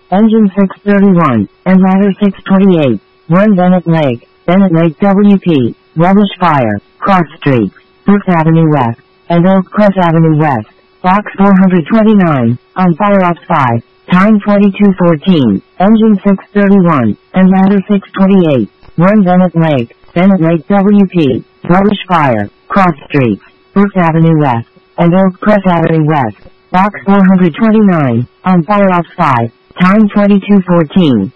Engine 631, and ladder 628. 1 Bennett Lake WP, rubbish fire, cross streets, Brooks Avenue West, and Oak Crest Avenue West, box 429, on fire off 5, time 22:14, engine 631, and ladder 628, 1 Bennett Lake WP, rubbish fire, cross streets, Brooks Avenue West, and Oak Crest Avenue West, box 429, on fire off 5, time 22:14.